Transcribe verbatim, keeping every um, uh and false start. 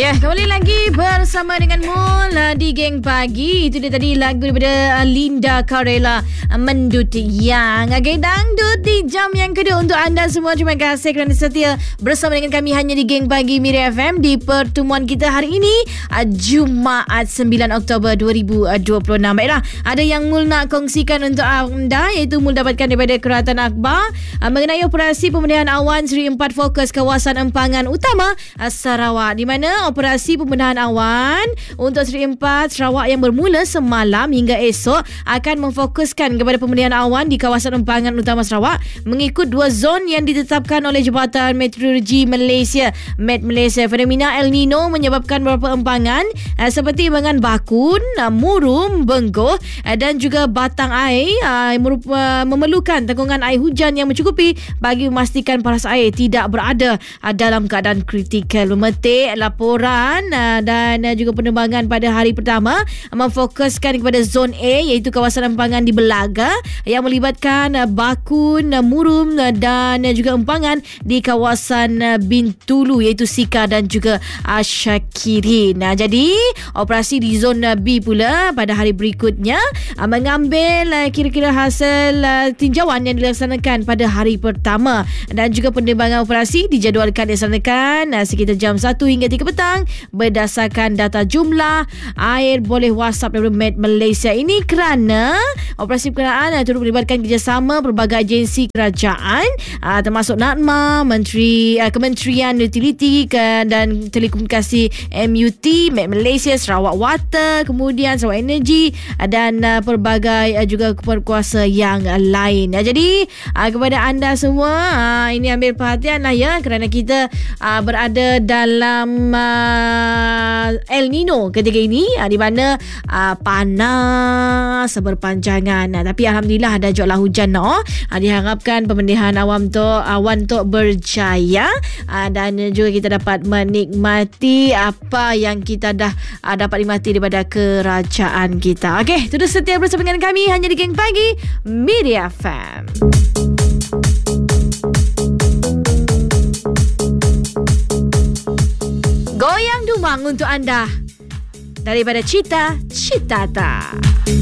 Ya, kembali lagi bersama dengan Mul di Geng Pagi. Itu dia tadi lagu daripada Linda Carella, Mendut Yang. Geng Dangdut di jam yang kedua untuk anda semua. Terima kasih kerana setia bersama dengan kami hanya di Geng Pagi Mira F M di pertemuan kita hari ini, Jumaat sembilan Oktober dua ribu dua puluh enam. Baiklah, ada yang Mul nak kongsikan untuk anda, iaitu Mul dapatkan daripada Keratan Akhbar mengenai operasi pembenahan awan Seri empat fokus kawasan Empangan Utama Sarawak, di mana operasi pembenahan awan untuk Seri empat Sarawak yang bermula semalam hingga esok akan memfokuskan kepada pembenahan awan di kawasan Empangan Utama Sarawak mengikut dua zon yang ditetapkan oleh Jabatan Meteorologi Malaysia, Met Malaysia. Fenomena El Nino menyebabkan beberapa empangan seperti Empangan Bakun, Murum, Benggoh dan juga batang air memerlukan tanggungan air hujan yang mencukupi bagi memastikan paras air tidak berada dalam keadaan kritikal. Memetik laporan dan juga penerbangan pada hari pertama memfokuskan kepada zon A, iaitu kawasan empangan di Belaga yang melibatkan Bakun, Murum dan juga empangan di kawasan Bintulu, iaitu Sika dan juga Syakirin. Jadi operasi di zon B pula pada hari berikutnya mengambil kira-kira hasil tinjauan yang dilaksanakan pada hari pertama, dan juga penerbangan operasi dijadualkan dilaksanakan sekitar jam satu hingga tiga petang berdasarkan data jumlah air boleh wasap daripada Met Malaysia. Ini kerana operasi perkenaan turut melibatkan kerjasama berbagai agensi kerajaan termasuk NADMA, Menteri Kementerian Utiliti dan Telekomunikasi M U T, Met Malaysia, Sarawak Water, kemudian Sarawak Energy dan pelbagai juga berkuasa yang lain. Jadi kepada anda semua, ini ambil perhatian lah ya, kerana kita berada dalam uh, El Nino ketika ini, uh, di mana uh, panas berpanjangan, uh, tapi alhamdulillah ada jualah hujan no. Uh, diharapkan pembendahan awan tu awan tu berjaya, uh, dan juga kita dapat menikmati apa yang kita dah uh, dapat nikmati daripada kerajaan kita. Okey, terus setia bersama dengan kami hanya di Geng Pagi Mira F M. Goyang Dumang untuk anda daripada Cita Citata.